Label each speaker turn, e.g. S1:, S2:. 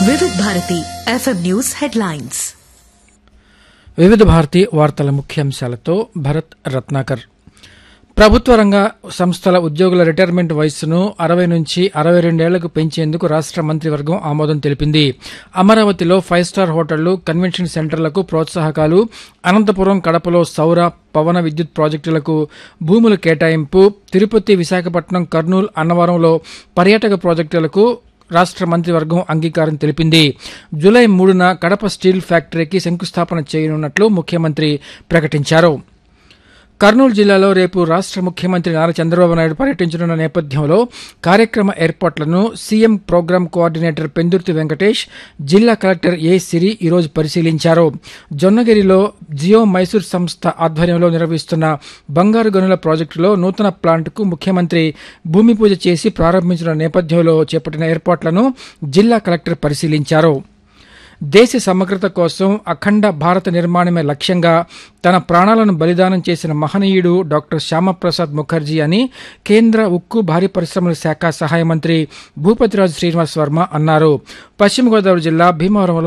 S1: వివిధ Bharati FM news headlines.
S2: వివిధ భారతి వార్తల ముఖ్యాంశాలతో భరత్ రత్నాకర్. ప్రభుత్వ రంగ సంస్థల ఉద్యోగుల రిటైర్మెంట్ వయస్సును 60 నుంచి 62 ఏళ్లకు పెంచేందుకు రాష్ట మంత్రివర్గం ఆమోదం తెలిపింది. అమరావతిలో 5 స్టార్ హోటళ్లు, కన్వెన్షన్ సెంటర్లకు ప్రోత్సాహకాలు, అనంతపురం, కడపలో సౌర, పవన విద్యుత్ ప్రాజెక్టులకు భూముల కేటాయింపు, తిరుపతి, విశాఖపట్నం, కర్నూలు, అన్నవరంలో పర్యాటక ప్రాజెక్టులకు రాష్ట మంత్రివర్గం అంగీకారం తెలిపింది. జూలై 3న కడప స్టీల్ ఫ్యాక్టరీకి శంకుస్థాపన చేయనున్నట్లు ముఖ్యమంత్రి ప్రకటించారు. కర్నూలు జిల్లాలో రేపు రాష్ట ముఖ్యమంత్రి నారా చంద్రబాబు నాయుడు పర్యటించనున్న నేపథ్యంలో కార్యక్రమ ఏర్పాట్లను CM programme coordinator Pendurthi Venkatesh, జిల్లా కలెక్టర్ ఏ సిరి ఈరోజు పరిశీలించారు. జొన్నగిరిలో జియో మైసూర్ సంస్థ ఆధ్వర్యంలో నిర్వహిస్తున్న బంగారు గనుల ప్రాజెక్టులో నూతన ప్లాంట్కు ముఖ్యమంత్రి భూమి పూజ చేసి ప్రారంభించిన నేపథ్యంలో చేపట్టిన ఏర్పాట్లను జిల్లా కలెక్టర్ పరిశీలించారు. దేశ సమగ్రత కోసం అఖండ భారత నిర్మాణమే లక్ష్యంగా తన ప్రాణాలను బలిదానం చేసిన మహనీయుడు డాక్టర్ శ్యామప్రసాద్ ముఖర్జీ అని కేంద్ర ఉక్కు, భారీ పరిశ్రమల శాఖ సహాయ మంత్రి భూపతిరాజు శ్రీనివాస్ వర్మ అన్నారు. పశ్చిమ గోదావరి జిల్లా భీమవరంలో